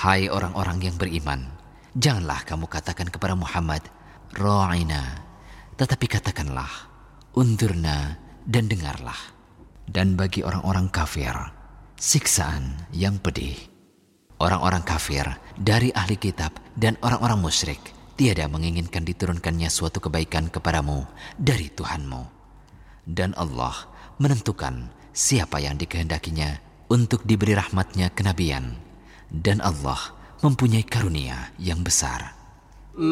Hai orang-orang yang beriman, janganlah kamu katakan kepada Muhammad, Ra'ina, tetapi katakanlah, Unzurna, dan dengarlah. Dan bagi orang-orang kafir, siksaan yang pedih. Orang-orang kafir dari ahli kitab dan orang-orang musyrik tiada menginginkan diturunkannya suatu kebaikan kepadamu dari Tuhanmu. Dan Allah menentukan siapa yang dikehendakinya untuk diberi rahmatnya kenabian. Dan Allah mempunyai karunia yang besar.